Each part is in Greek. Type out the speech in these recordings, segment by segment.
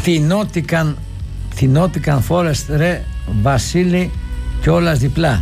Θυνότηκαν Φόρεστ ρε Βασίλη και όλας διπλά.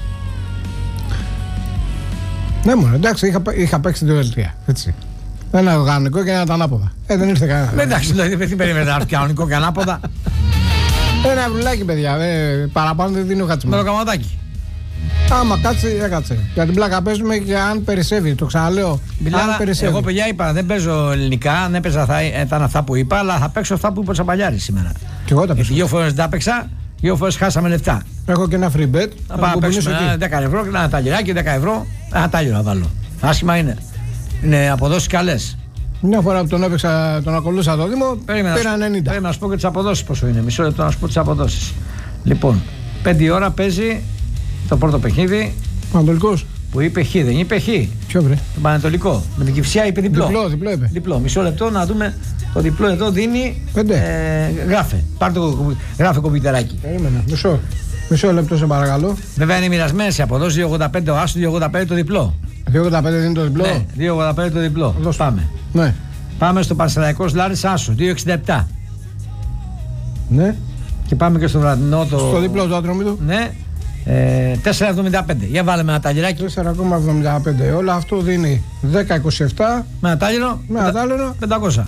Ναι μόνο, εντάξει, είχα παίξει την δελτία, έτσι. Ένα κανονικό και ένα τα ανάποδα. Δεν ήρθε κανένα. Εντάξει, δηλαδή δεν περίμενε να έρθει κανονικό και ανάποδα. Ένα βρουλάκι, παιδιά, παραπάνω δεν δίνει ο Χατσιμάς. Με το καματάκι. Άμα κάτσε, έκατσε. Για την πλάκα παίζουμε και αν περισσεύει. Το ξαναλέω. Αν περισσεύει. Εγώ, παιδιά, είπα δεν παίζω ελληνικά. Αν έπαιζα θα ήταν αυτά που είπα, αλλά θα παίξω αυτά που είπε ο Τσαπαλιάρης σήμερα. Και εγώ τα παίξω. Δύο φορές τα έπαιξα, δύο φορές χάσαμε λεφτά. Έχω και ένα free bet. Θα πάω να παίξουμε 10 ευρώ και ένα ταλιράκι, 10 ευρώ. Ένα τάλιρο να βάλω. Άσχημα είναι. Είναι αποδόσεις καλές. Μια φορά που τον έπαιξα, τον ακολούθησα το Δήμο, πήρα 90. Πρέπει να σου πω και τις αποδόσεις πόσο είναι. Μισό λεπτό να σου πω τις αποδόσεις. Λοιπόν, 5 ώρα παίζει το πρώτο παιχνίδι. Πανατολικός. Που είπε Χ, δεν είπε Χ. Ποιο βρε? Το Πανατολικό. Με την Κυφσιά είπε διπλό. Διπλό είπε. Διπλό. Μισό λεπτό να δούμε. Το διπλό εδώ δίνει. 5. Γράφε. Πάρ' το γράφε κομπιουτεράκι. Περίμενα. Μισό λεπτό σε παρακαλώ. Βέβαια είναι μοιρασμένες οι αποδόσεις. 2,85 ο άσο, 2,85 το διπλό. 2,85 δίνει το διπλό. Ναι, 2,85 το διπλό. Πάμε. Ναι. Πάμε στο Πανσεραϊκός Λάρης άσο, 2,67. Ναι. Και πάμε και στο βραδινό το. Στο διπλό του Ατρόμητου. Ναι. 4,75. Για βάλαμε ένα ταλιράκι. 4,75. Όλο αυτό δίνει 10,27. Με ένα τάλιρο. 500.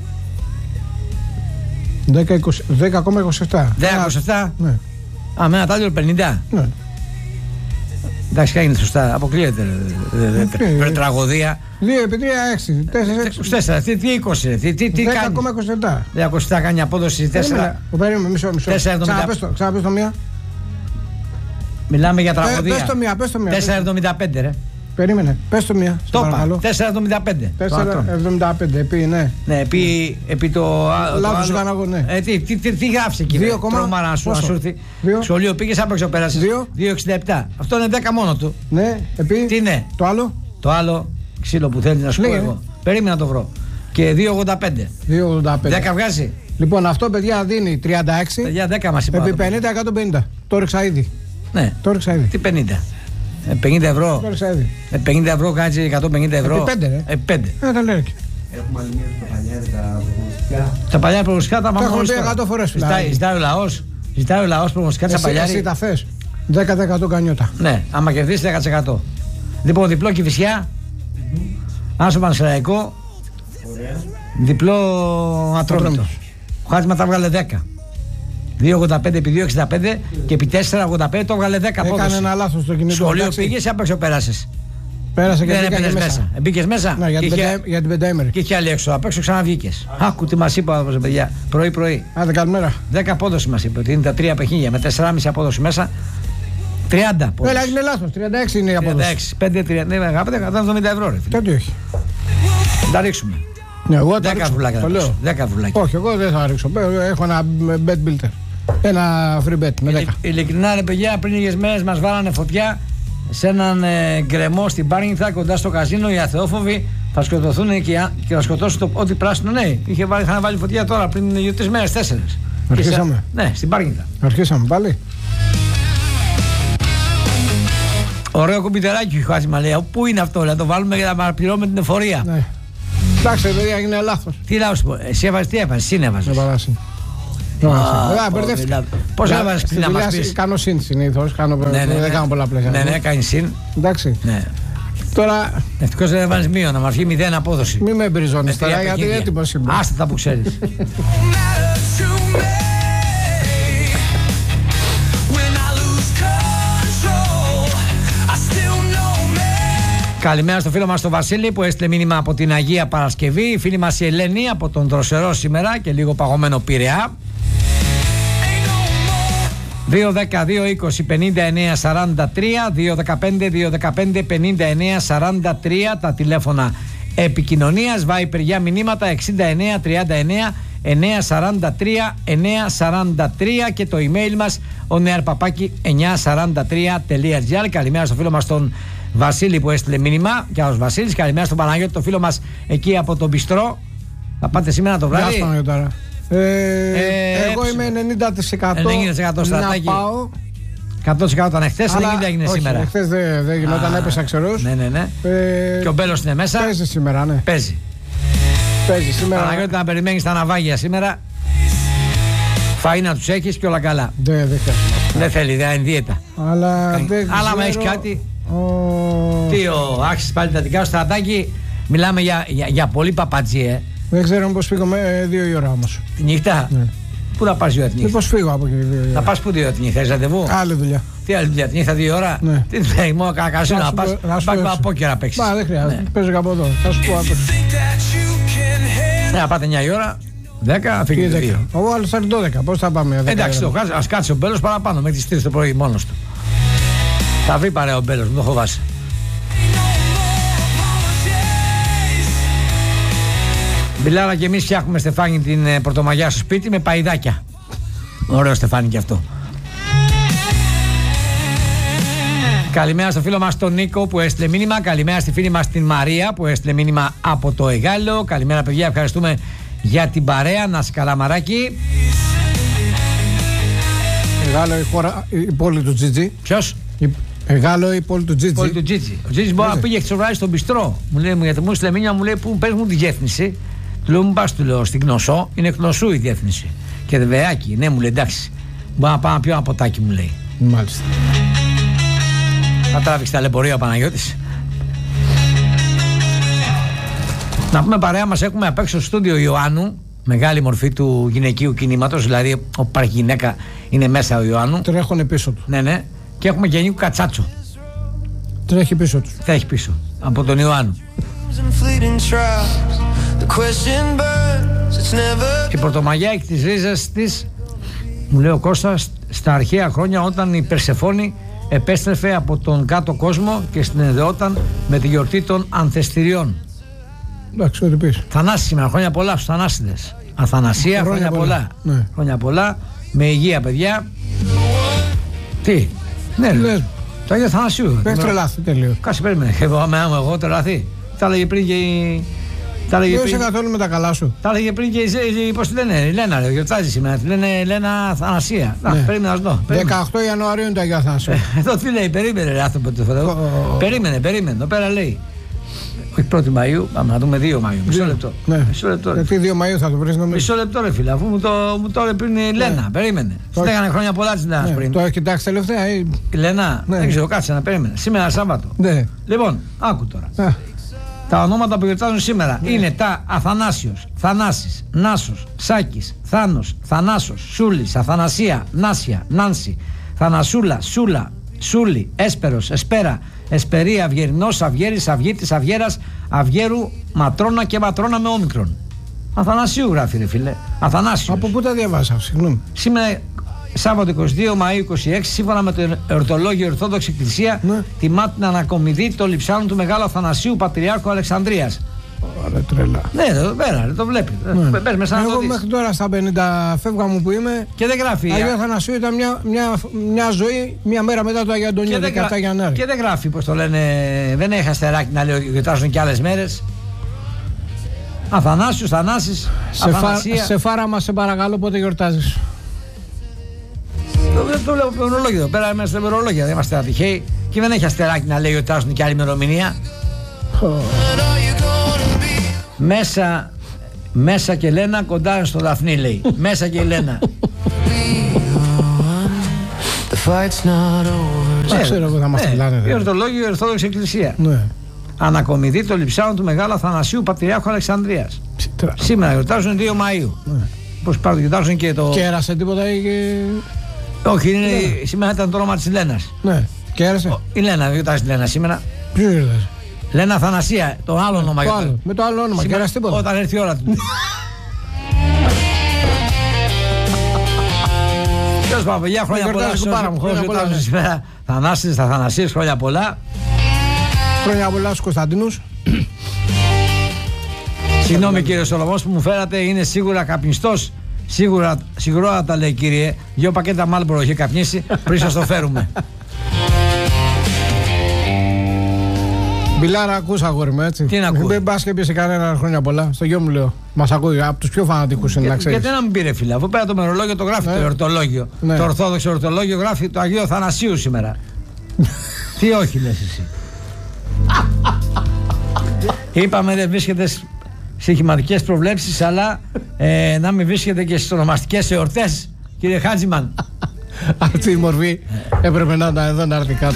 10,27. 10,27. Ναι. Α, με ένα τάλιρο 50. Ναι. Εντάξει, έγινε σωστά. Αποκλείεται. Τραγωδία. 2 επί 3, 6. 4. Τι 20. Τι κάνει. 10,27 κάνει απόδοση 4. Περίμενε, μισό. 4,75. Ξαναπες το μία. Μιλάμε για τραγωδία. Πες το μία. 4,75 ρε. Περίμενε, πες το μία. Το είπα. 4,75. 4,75 επί, ναι. Ναι, επί το. Λάθος έκανα εγώ, ναι. Τι γράφει εκεί. 2, τρομάρα να σου έρθει. Σχολείο πήγες, άπαξο πέρασες. 2,67. Αυτό είναι 10 μόνο του. Ναι, επί. Τι είναι. Το άλλο. Το άλλο ξύλο που θέλει να σου πω εγώ. Περίμενα να το βρω. Και 2,85. 2,85. 10 βγάζει. Λοιπόν, αυτό παιδιά δίνει 36. Παιδιά 10 μας είπα. Επί 50, 150. Το ρίξα ήδη. Ναι. Το ρίξα ήδη. Τι 50. 50 ευρώ. 50 ευρώ κάνει 150 ευρώ. Επί 5. Τα λέει. Έχουμε άλλη μία τα παλιά προγνωστικά τα έχουμε πει 100 φορές. Ζητάει ο λαός προγνωστικά τα παλιά. Εσύ τα θες. 10% κανιώτα. Ναι, άμα κερδίσει 10%. Λοιπόν, διπλό Κηφισιά. Άσο Πανσεραϊκό. Διπλό Ατρόμητο. Ο Χάτσμα τα βγάλε 10. 2,85 επί 2,65 και επί 4,85 το έβγαλε 10 απόδοση. Έκανε ένα λάθος στο κινητό. Σχολείο πήγες ή απ' πέρασες. Πέρασε και δεν μέσα. Μπήκες μέσα. Ναι, για την πενταήμερη. Και είχε άλλη έξω. Απ' έξω ξαναβγήκες. Άκου τι μας είπε ο άνθρωπος, παιδιά. Πρωί-πρωί. Άντε, καλημέρα. 10 απόδοση μας είπε ότι είναι τα 3 παιχνίδια με 4,5 απόδοση μέσα. 30 απόδοση. Έλα, είναι λάθος. 36 είναι η απόδοση. 36, 5-30. Ναι, αγαπητέ, 170 ευρώ. Κάτι όχι. Τα ρίξουμε. Ναι, εγώ 10 βουλάκια. 10 βουλάκια. Όχι, εγώ δεν θα ρίξω. Έχω ένα bet builder. Ένα free bet με 10. Ειλικρινά ρε παιδιά, πριν λίγες μέρες μας βάλανε φωτιά σε έναν γκρεμό στην Πάρνηθα κοντά στο καζίνο. Οι αθεόφοβοι θα σκοτωθούν και θα σκοτώσουν ό,τι πράσινο. Ναι, είχαν βάλει φωτιά τώρα πριν 2-3 μέρες, 4. Αρχίσαμε. Ναι, στην Πάρνηθα. Αρχίσαμε πάλι. Ωραίο κομπιτεράκι ο Χάτσιμα λέει. Πού είναι αυτό, να το βάλουμε για να πληρώνουμε την εφορία. Ναι. Εντάξει, παιδιά, έγινε λάθος. Τι λάθος, εσύ έβαζες, τι έβαζες, εσύ έβαζες. Πώς έβαζες πριν να μας πεις. Κάνω συν συνήθως, δεν κάνω πολλά πλαίσια. Ναι, κάνει συν. Εντάξει. Τώρα. Ευτυχώς δεν έβαλες μείον, να μας βγει 0 απόδοση. Μη με εμπριζώνεις τώρα, γιατί έτοιμος είμαι. Άστε τα που ξέρεις. Καλημέρα στο φίλο μας τον Βασίλη που έστειλε μήνυμα από την Αγία Παρασκευή. Η φίλη μας η Ελένη από τον Δροσερό σήμερα και λίγο παγωμένο Πειραιά. 2-10-2-20-59-43 2-15-2-15-59-43 τα τηλέφωνα επικοινωνίας. Viper για μηνύματα 69-39 943 943 και το email μας onearpapaki943.gr. Καλημέρα στο φίλο μας τον Βασίλη που έστειλε μήνυμα και άλλος Βασίλης. Καλημέρα στον Παναγιώτη, το φίλο μας εκεί από τον Μπιστρό. Θα πάτε σήμερα το βράδυ. Εγώ είμαι 90% να πάω. 100% ήταν εχθές, δεν έγινε σήμερα. Εχθές δεν γινόταν, έπεσα ξερός. Ναι. Και ο Μπέλος είναι μέσα. Παίζει σήμερα, ναι. Παίζει σήμερα. Παναγιώτη να περιμένεις τα ναυάγια σήμερα. Φαΐ να τους έχεις και όλα καλά. Δεν θέλει, δεν είναι δίαιτα. Αλλά άμα έχεις κάτι. Τι άξιζε πάλι τα δικά σου στρατάκι. Μιλάμε για πολύ παπατζή, Δεν ξέρω πώς φύγω με 2 η ώρα όμως. Τη νύχτα. Ναι. Πού θα πας 2 η ώρα τη νύχτα? Πώς φύγω από εκεί 2 η ώρα? Θα πας πού 2 η ώρα τη νύχτα, έχεις ραντεβού? Άλλη δουλειά. Τι άλλη δουλειά, τη νύχτα 2 η ώρα? Ναι. Τι θέλει, μόνο κακασού να πας. Πάει από εκεί να παίξεις. Δεν χρειάζεται, παίζω και από εδώ. Θα σου πω απ' έξω. Να πάτε 9 η ώρα, 10, φύγετε 2. Ο άλλος θα είναι 12, πώς θα πάμε? Εντάξει, ας κάτσει ο Μπέλος παραπάνω μέχρι τις 3 το πρωί μόνος του. Θα βρει παρέα ο Μπέλος, μην το φοβάσαι. Μπιλάρα και εμείς φτιάχνουμε, Στεφάνη, την πρωτομαγιά στο σπίτι με παϊδάκια. Ωραίο, Στεφάνη, και αυτό. Καλημέρα στο φίλο μας τον Νίκο που έστειλε μήνυμα. Καλημέρα στη φίλη μας την Μαρία που έστειλε μήνυμα από το Εγάλεο. Καλημέρα, παιδιά, ευχαριστούμε για την παρέα. Να σε καλά, μαράκι. Εγάλεο η πόλη του Τζίτζι. Ποιος? Εγάλεο η πόλη του Τζίτζι. Πόλη του Τζίτζι. Ο Τζίτζι μπορεί να πήγε εξωβράδυ στον Μπιστρό. Μου λέει, γιατί μου έστειλε μήνυμα, μου λέει, πού πες μου τη διεύθυνση. Του λέω, μου πας, του λέω, στην Κνωσό. Είναι Κνωσού η διεύθυνση. Και Δεβεάκι. Ναι, μου λέει, εντάξει. Μπορεί να πάω να πιω ένα ποτάκι, μου λέει. Μάλιστα. Θα τράβηξει τα λεωφορεία ο Παναγιώτης. Να πούμε παρέα μας, έχουμε απ' έξω στο στούντιο Ιωάννου, μεγάλη μορφή του γυναικείου κινήματος, δηλαδή όπου υπάρχει γυναίκα είναι μέσα ο Ιωάννου. Τρέχουνε πίσω του. Ναι. Και έχουμε και Νίκο Κατσάτσο. Τρέχει πίσω του. Θα έχει πίσω, από τον Ιωάννου. Η Πρωτομαγιά έχει τις ρίζες της, μου λέει ο Κώστας, στα αρχαία χρόνια όταν η Περσεφόνη επέστρεφε από τον κάτω κόσμο και συνδεόταν με τη γιορτή των Ανθεστηριών. Εντάξει, ό,τι πεις. Θανάση σήμερα, χρόνια πολλά στους Θανάσιδες. Αθανασία, χρόνια πολλά. Ναι. Χρόνια πολλά, με υγεία, παιδιά. Τι, ναι, το Άγιο Θανασίου. Πες τρελάθη, τελείω. Κάτσε, περίμενε. Εγώ τρελαθεί. Τα έλεγε πριν και η. Δεν είσαι καθόλου με τα καλά σου. Τα έλεγε πριν και η. Πώς τη λένε, η Λένα, γιορτάζει σήμερα. Τη λένε Λένα Θανασία. Ναι. Περίμενε να δω. 18 Ιανουαρίου είναι το Αγίο Αθανασίου. Εδώ τι λέει, περίμενε, ρε άνθρωπο του Θεού. Περίμενε. Εδώ πέρα λέει. Όχι 1η Μαΐου, πάμε να δούμε 2 Μαΐου. Μισό λεπτό. Ναι. Μισό λεπτό. Γιατί 2 Μαΐου θα το βρεις, νομίζω. Μισό λεπτό, ρε φίλε, αφού μου το έλεγε πριν η Λένα. Περίμενε. Στέγανε χρόνια πολλά τη Λένα πριν. Το έχει κοιτάξει τελευταία. Η Λένα, δεν ξέρω, κάτσε να περίμενε. Σήμερα Σάββατο. Ναι. Λοιπόν, άκου τώρα. Τα ονόματα που γιορτάζουν σήμερα είναι τα Αθανάσιος, Θανάσης, Νάσος, Σάκης, Θάνος, Θανάσος, Σούλης, Αθανασία, Νάσια, Νάνση, Θανασούλα, Σούλα, Σούλη, Έσπερος, Εσπέρα, Εσπερία, Αυγερινός, Αυγέρης, Αυγήτης, Αυγέρας, Αυγέρου, Ματρώνα και Ματρώνα με όμικρον. Αθανασίου γράφει, ρε φίλε. Αθανάσιος. Από πού τα διαβάσα, συγγνώμη. Σήμερα, Σάββατο 22 Μαΐου 26, σύμφωνα με το Εορτολόγιο Ορθόδοξη Εκκλησία, τιμά την ανακομιδή των λειψάνων του Μεγάλου Αθανασίου Πατριάρχου Αλεξανδρίας. Ωραία, τρελά. Ναι, εδώ πέρα, το βλέπει. Πες μέσα να το Εγώ δεις. μέχρι τώρα στα 50 φεύγα μου που είμαι. Και δεν γράφει. Αγίου Αθανασίου ήταν μια ζωή, μια μέρα μετά το Αγίου Αντωνίου, 17 Γενάρη. Και δεν γράφει, πώς το λένε, δεν έχει αστεράκι να λέει ότι γιορτάζουν και άλλες μέρες. Αθανάσιος, Θανάσης, Αθανασία. Σε φάρα μας, σε παρακαλώ, πότε γιορτάζεις? Το βλέπω από το ημερολόγιο εδώ πέρα, είμαστε στο ημερολόγιο, δεν είμαστε ατυχαίοι και δεν έχει αστεράκι να λέει ότι γιορτάζουν και άλλη ημερομηνία. Μέσα και Λένα κοντά στο Δαφνί, λέει. Μέσα και Λένα. Δεν ξέρω που θα μας μιλάνε. Η Ορθολόγιο, η Ορθόδοξη Εκκλησία. Ανακομιδή των λειψάνων του Μεγάλου Αθανασίου Πατριάρχου Αλεξανδρίας. Σήμερα γιορτάζουν 2 Μαΐου. Πώς πάρουν, γιορτάζουν και το. Κέρασε τίποτα ή και. Όχι, σήμερα ήταν το όνομα της Λένας. Ναι, κέρασε. Η Λένα, γιορτάζει τη Λένα σήμερα. Ποιο γιορτάζει? Λένα Αθανασία, το άλλο όνομα. Με το άλλο όνομα, κέρασε τίποτα. Όταν έρθει η ώρα του. Τέλος πάντων, παιδιά, χρόνια πολλά. Χρόνια πολλά σήμερα. Θανάσης, θα Θανασίες, χρόνια πολλά. Χρόνια πολλά στους Κωνσταντίνους. Συγγνώμη κύριε Σολομός που μου φέρατε, είναι σίγουρα καπνιστός. Σίγουρα τα λέει κύριε. 2 πακέτα Μάλμπορο έχει καπνίσει, πριν σας το φέρουμε. Μπιλάρα, ακούς αγόρι μου, έτσι. Τι να ακούω? Δεν πας και πεις σε κανένα χρόνια πολλά. Στο γιο μου λέω. Μας ακούει, από τους πιο φανατικούς είναι, να ξέρεις. Γιατί να μην πήρε φίλε, αφού πέρα το μερολόγιο το γράφει το εορτολόγιο. Το ορθόδοξο εορτολόγιο γράφει το Αγίου Θανασίου σήμερα. Τι όχι λες εσύ? Είπαμε δεν βρίσκεται στοιχηματικές προβλέψεις, αλλά να μην βρίσκεται και στις ονομαστικές εορτές. κύριε Χάτζημαν. Αυτή η μορφή έπρεπε να ήταν εδώ να έρθει κάτω.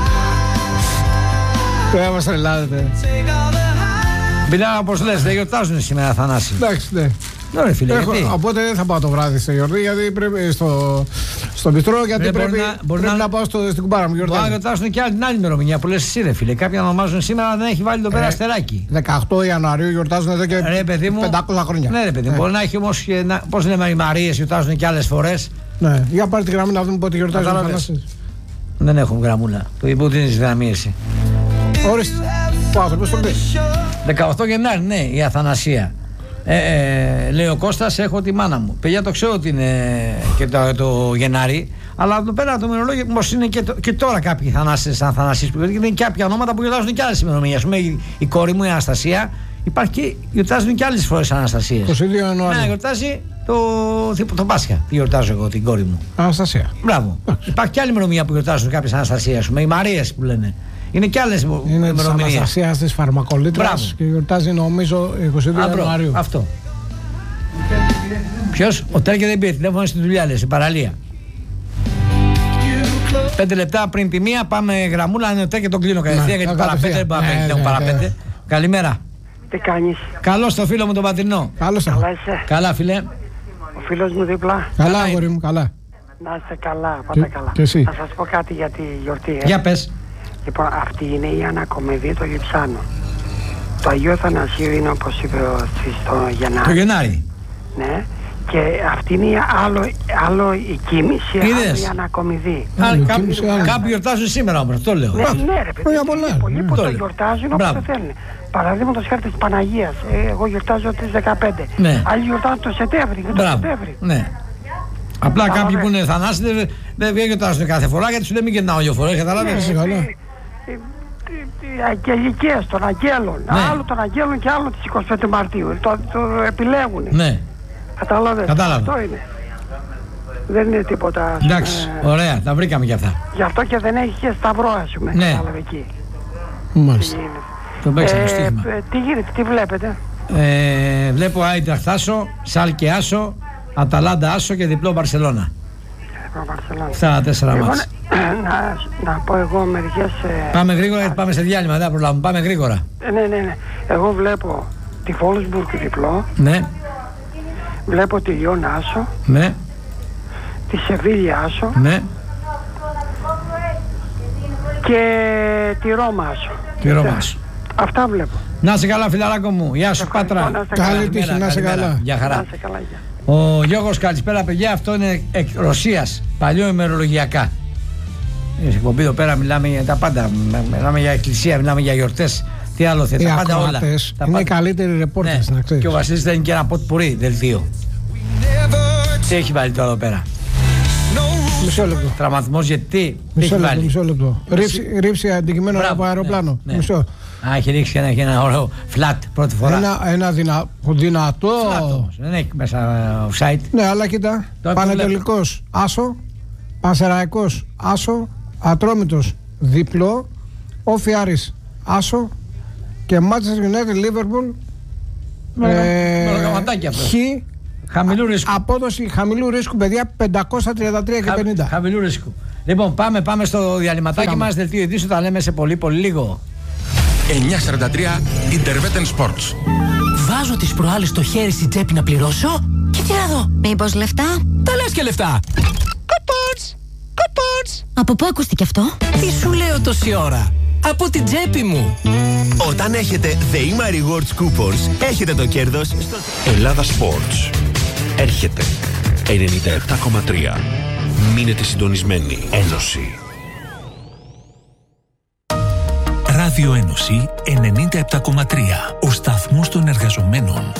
Δεν μας τρελάδετε. Μιλάω όπως λες, δεν γιορτάζουν σήμερα Θανάση. Εντάξει, ναι. Ωραία, φίλε, γιατί? Οπότε δεν θα πάω το βράδυ στη γιορτή, γιατί πρέπει στο μπιστρό, γιατί πρέπει να πάω στην κουμπάρα μου. Μπορεί να γιορτάσουν και την άλλη ημερομηνία που λες εσύ, ρε φίλε. Κάποιοι ονομάζουν σήμερα, δεν έχει βάλει εδώ πέρα αστεράκι. 18 Ιανουαρίου γιορτάζουν εδώ και 500 χρόνια. Ναι, ρε παιδί μου, μπορεί να έχει όμως, πώς λέμε, οι Μαρίες γιορτάζουν και άλλες φορές. Ναι, για πάρε τη γραμμή να δούμε πότε γιορτάζουν. Δεν έχουμε γραμμούλα. Το υπό δίνεις γραμμή εσύ. Ορίστε. Ο άνθρωπος το λέει. 18 Γενάρη, ναι, η Αθανασία. Λέει ο Κώστας, έχω τη μάνα μου. Παιδιά, το ξέρω ότι είναι και το Γενάρη, αλλά εδώ πέρα το μερολόγιο όμως είναι και τώρα κάποιοι Θανάσες, Αθανασίες που είναι και κάποια ονόματα που γιορτάζουν και άλλες ημερομηνίες. Ας πούμε η κόρη μου, η Αναστασία, υπάρχει και γιορτάζουν και άλλες φορές Αναστασίες. 22 Ιανουαρίου. Ναι, γιορτάζει το Πάσχα. Τι γιορτάζω εγώ, την κόρη μου. Αναστασία. Μπράβο. Υπάρχει και άλλη ημερομηνία που γιορτάζουν κάποιες Αναστασίες, ας πούμε, οι Μαρίες που λένε. Είναι και άλλες ημερομηνίες. Είναι της Αναστασίας της Φαρμακολήτρας και γιορτάζει νομίζω 22 Ιανουαρίου. Αυτό. Ποιος? Ο Τέρκε δεν πήρε τηλέφωνο στη δουλειά, λέει, στην παραλία. 5 λεπτά πριν τη μία πάμε γραμμούλα. Αν είναι ο Τέρκε τον κλείνω κατευθείαν, γιατί παραπέντε δεν μπορώ να παίρνει παραπέντε. Καλημέρα. Τι κάνεις? Καλώς το φίλο μου τον Πατρινό. Καλώς. Καλά είσαι? Καλά, φίλε. Ο φίλος μου δίπλα. Καλά, αγόρι μου, καλά. Να είστε καλά, πάντα καλά. Και εσύ. Θα σας πω κάτι για τη γιορτή. Για πες. Λοιπόν, αυτή είναι η ανακομιδή των Λειψάνων. Το Αγίου Αθανασίου είναι, όπως είπε στο Γενάρη. Το Γενάρη. Ναι. Και αυτή είναι άλλο η κοίμηση, άλλο η ανακομιδή. Κάποιοι γιορτάζουν σήμερα όμως, αυτό λέω. Ναι, ρε παιδί, πολλοί που το γιορτάζουν όπως το θέλουν. Παραδείγματος χάρη της Παναγίας, εγώ γιορτάζω τις 15. Ναι. Άλλοι γιορτάζουν το Σεπτέμβρη και το Σεπτέμβρι. Ναι. Απλά κάποιοι που είναι Θανάσι δεν γιορτάζουν κάθε φορά, γιατί σου λέει μην γυρνάω δύο φορές, καταλαβαίνεις. Οι αγγελικές των αγγέλων, άλλο των αγγέλων και άλλο τις 25 Μαρτίου. Το επιλέγουν. Ναι. Κατάλαβες. Αυτό είναι. Δεν είναι τίποτα. Εντάξει, ωραία, τα βρήκαμε κι αυτά. Γι' αυτό και δεν έχει και σταυρό, ας πούμε. Ναι. Κατάλαβε εκεί. Μάλιστα. Το παίξαμε στο στοίχημα. Τι γίνεται, τι βλέπετε? Βλέπω Άιντραχτ Άσο, Σάλκε Άσο, Αταλάντα Άσο και διπλό Μπαρσελόνα. Αυτά 4 μάτς. Να πω εγώ μερικές... Πάμε γρήγορα γιατί πάμε σε διάλειμμα, δεν προλάβουμε. Πάμε γρήγορα. Ναι. Εγώ βλέπω τη Βόλσμπουργκ διπλό. Ναι. Βλέπω τη Λιόν Άσο. Ναι. Τη Σεβίλια Άσο. Ναι. Και τη Ρώμα Άσο. Τη Ρώμα Άσο. Αυτά βλέπω. Να είσαι καλά, φιλαράκο μου. Γεια σου, Πάτρα. Καλή τύχη, να είσαι καλά. Γεια χαρά. Ο Γιώργος, καλησπέρα παιδιά. Αυτό είναι εκ Ρωσίας. Παλιό ημερολογιακά. Στην εκπομπή εδώ πέρα μιλάμε για τα πάντα. Μιλάμε για εκκλησία, μιλάμε για γιορτές. Τι άλλο θέλει, τα πάντα όλα. Είναι οι καλύτεροι ρεπόρτες, να ξέρεις. Και ο Βασίλης δεν είναι και ένα ποτ πουρί δελτίο. Τι έχει βάλει τώρα εδώ πέρα? Μισό λεπτό. Τραυματισμός γιατί? Μισό λεπτό. Ρίψη αντικειμένο από αεροπλάνο. Μισό. Α, έχει ρίξει ένα ωραίο flat πρώτη φορά. Ένα δυνατό. Δεν έχει μέσα offside. Ναι, αλλά κοίτα. Πανετολικός Άσο, Πανσεραϊκός Άσο, Ατρόμητος διπλό, Όφι Άρης Άσο και Manchester United Liverpool. Μεροκαματάκι αυτό. Χαμηλού ρίσκου. Απόδοση χαμηλού ρίσκου, παιδιά, 533 και 50. Χαμηλού ρίσκου. Λοιπόν, πάμε στο διαλυματάκι μας. Δελτίο ειδήσεων, τα λέμε σε πολύ λίγο. 9:43 Interveten Sports. Βάζω τις προάλλες στο χέρι στην τσέπη να πληρώσω και τι να δω. Μήπως λεφτά? Τα λες και λεφτά. Κουπόνς. Από πού ακούστηκε αυτό? Τι σου λέω τόση ώρα? Από την τσέπη μου. Όταν έχετε The Ima Rewards Coupons, έχετε το κέρδος στο... Ελλάδα Sports. Έρχεται 97,3. Μείνετε συντονισμένοι. Ένωση. Ράδιο Ένωση 97,3. Ο σταθμός των εργαζομένων.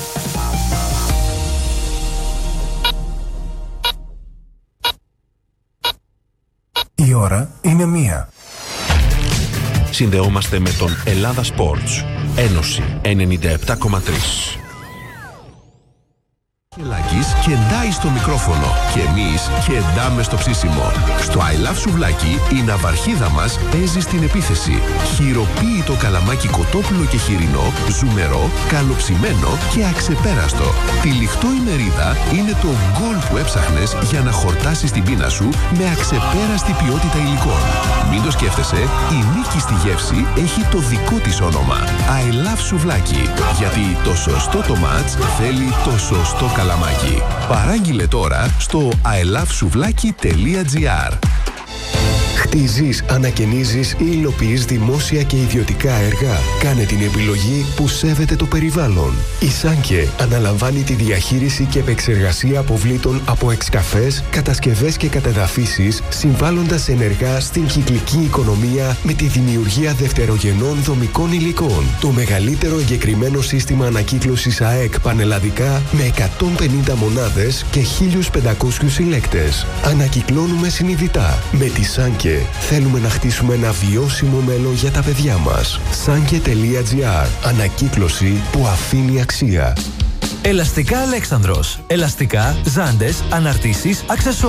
Η ώρα είναι 1. Συνδεόμαστε με τον Ελλάδα Sports. Ένωση 97,3. Λάκης κεντάει στο μικρόφωνο και εμείς κεντάμε στο ψήσιμο. Στο I Love Σουβλάκι η ναυαρχίδα μας παίζει στην επίθεση. Χειροποίητο καλαμάκι κοτόπουλο και χοιρινό, ζουμερό, καλοψημένο και αξεπέραστο. Τυλιχτό η μερίδα είναι το γκολ που έψαχνες για να χορτάσεις την πείνα σου με αξεπέραστη ποιότητα υλικών. Μην το σκέφτεσαι, η νίκη στη γεύση έχει το δικό της όνομα. I Love Σουβλάκι. Γιατί το σωστό το μάτς θέλει το σωστό καλαμάκι. Παράγγειλε τώρα στο ilovesuvlaki.gr. Χτίζεις, ανακαινίζεις ή υλοποιείς δημόσια και ιδιωτικά έργα. Κάνε την επιλογή που σέβεται το περιβάλλον. Η Σάνκε αναλαμβάνει τη διαχείριση και επεξεργασία αποβλήτων από εξκαφές, κατασκευές και κατεδαφίσεις, συμβάλλοντας ενεργά στην κυκλική οικονομία με τη δημιουργία δευτερογενών δομικών υλικών. Το μεγαλύτερο εγκεκριμένο σύστημα ανακύκλωσης ΑΕΚ πανελλαδικά με 150 μονάδες και 1.500 συλλέκτες. Ανακυκλώνουμε συνειδητά. Με τη Σάνκε θέλουμε να χτίσουμε ένα βιώσιμο μέλλον για τα παιδιά μας. Sanke.gr. Ανακύκλωση που αφήνει αξία. Ελαστικά Αλέξανδρος. Ελαστικά, ζάντες, αναρτήσεις, αξεσουάρ.